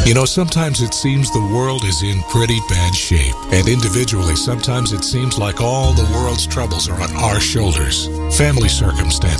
You know, sometimes it seems the world is in pretty bad shape. And individually, sometimes it seems like all the world's troubles are on our shoulders. Family circumstances